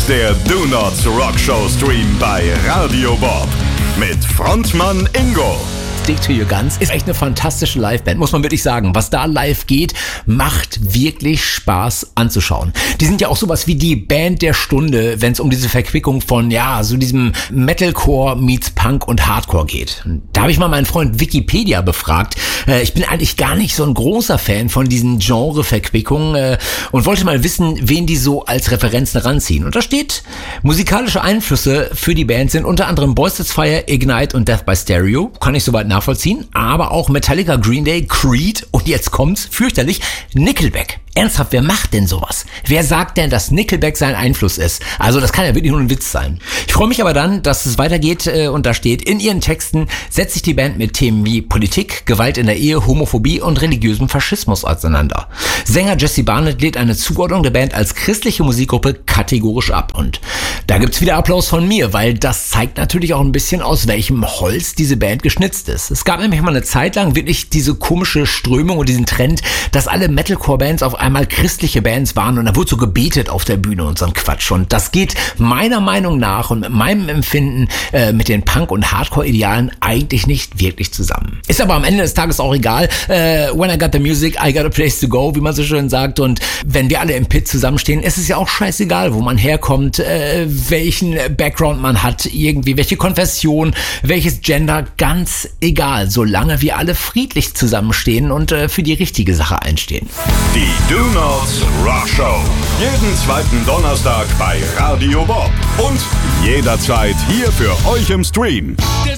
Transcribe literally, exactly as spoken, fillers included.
ist der Do Nots Rock Show Stream bei Radio Bob mit Frontmann Ingo. Stick to Your Guns ist echt eine fantastische Liveband, muss man wirklich sagen. Was da live geht, macht wirklich Spaß anzuschauen. Die sind ja auch sowas wie die Band der Stunde, wenn es um diese Verquickung von, ja, so diesem Metalcore meets Punk und Hardcore geht. Da habe ich mal meinen Freund Wikipedia befragt. Äh, ich bin eigentlich gar nicht so ein großer Fan von diesen Genre-Verquickungen äh, und wollte mal wissen, wen die so als Referenzen ranziehen. Und da steht, musikalische Einflüsse für die Band sind unter anderem Boys That's Fire, Ignite und Death by Stereo. Kann ich soweit nachvollziehen, aber auch Metallica, Green Day, Creed und jetzt kommt's, fürchterlich, Nickelback. Ernsthaft, wer macht denn sowas? Wer sagt denn, dass Nickelback sein Einfluss ist? Also das kann ja wirklich nur ein Witz sein. Ich freue mich aber dann, dass es weitergeht äh, und da steht, in ihren Texten setzt sich die Band mit Themen wie Politik, Gewalt in der Ehe, Homophobie und religiösem Faschismus auseinander. Sänger Jesse Barnett lehnt eine Zuordnung der Band als christliche Musikgruppe kategorisch ab und da gibt's wieder Applaus von mir, weil das zeigt natürlich auch ein bisschen, aus welchem Holz diese Band geschnitzt ist. Es gab nämlich mal eine Zeit lang wirklich diese komische Strömung und diesen Trend, dass alle Metalcore-Bands auf einmal christliche Bands waren und da wurde so gebetet auf der Bühne und so ein Quatsch. Und das geht meiner Meinung nach und mit meinem Empfinden äh, mit den Punk- und Hardcore-Idealen eigentlich nicht wirklich zusammen. Ist aber am Ende des Tages auch egal. Äh, when I got the music, I got a place to go, wie man so schön sagt. Und wenn wir alle im Pit zusammenstehen, ist es ja auch scheißegal, wo man herkommt, äh, welchen Background man hat, irgendwie, welche Konfession, welches Gender, ganz egal, solange wir alle friedlich zusammenstehen und äh, für die richtige Sache einstehen. Die Do Nots Rock Show. Jeden zweiten Donnerstag bei Radio Bob. Und jederzeit hier für euch im Stream.